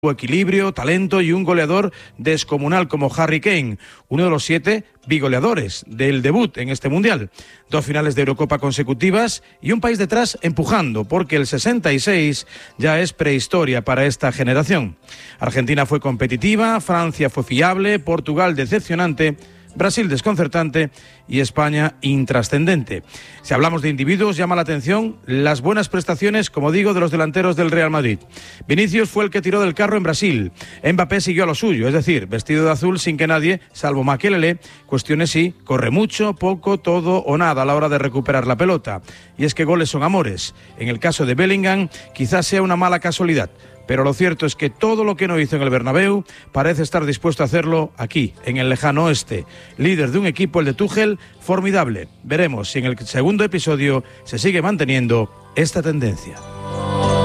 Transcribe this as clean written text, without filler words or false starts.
equilibrio, talento y un goleador descomunal como Harry Kane, uno de los 7 bigoleadores del debut en este Mundial. 2 finales de Eurocopa consecutivas y un país detrás empujando, porque el 66 ya es prehistoria para esta generación. Argentina fue competitiva, Francia fue fiable, Portugal decepcionante, Brasil desconcertante y España intrascendente. Si hablamos de individuos, llama la atención las buenas prestaciones, como digo, de los delanteros del Real Madrid. Vinicius fue el que tiró del carro en Brasil. Mbappé siguió a lo suyo, es decir, vestido de azul sin que nadie, salvo Makelele, cuestione si corre mucho, poco, todo o nada a la hora de recuperar la pelota. Y es que goles son amores. En el caso de Bellingham, quizás sea una mala casualidad, pero lo cierto es que todo lo que no hizo en el Bernabéu parece estar dispuesto a hacerlo aquí, en el lejano oeste. Líder de un equipo, el de Tuchel, formidable. Veremos si en el segundo episodio se sigue manteniendo esta tendencia.